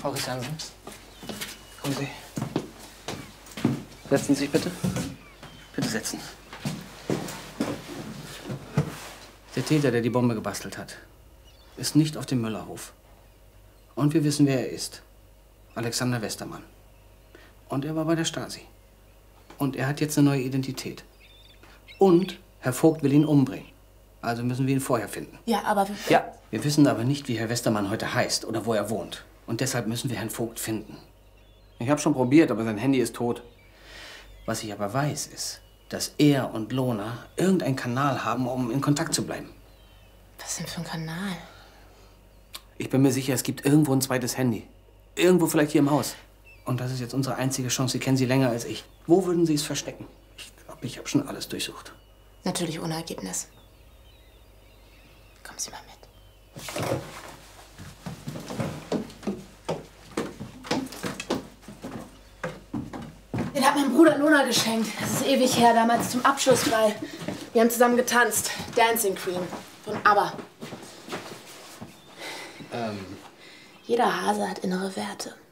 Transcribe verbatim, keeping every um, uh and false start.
Frau Christiansen, kommen Sie. Setzen Sie sich bitte. Bitte setzen. Der Täter, der die Bombe gebastelt hat, ist nicht auf dem Müllerhof. Und wir wissen, wer er ist. Alexander Westermann. Und er war bei der Stasi. Und er hat jetzt eine neue Identität. Und Herr Vogt will ihn umbringen. Also müssen wir ihn vorher finden. Ja, aber... Ja, wir wissen aber nicht, wie Herr Westermann heute heißt oder wo er wohnt. Und deshalb müssen wir Herrn Vogt finden. Ich habe schon probiert, aber sein Handy ist tot. Was ich aber weiß, ist, dass er und Lona irgendeinen Kanal haben, um in Kontakt zu bleiben. Was denn für ein Kanal? Ich bin mir sicher, es gibt irgendwo ein zweites Handy. Irgendwo vielleicht hier im Haus. Und das ist jetzt unsere einzige Chance. Sie kennen sie länger als ich. Wo würden Sie es verstecken? Ich glaube, ich habe schon alles durchsucht. Natürlich ohne Ergebnis. Kommen Sie mal mit. Den hat mein Bruder Lona geschenkt. Das ist ewig her, damals zum Abschlussball. Wir haben zusammen getanzt. Dancing Queen von ABBA. Ähm. Jeder Hase hat innere Werte.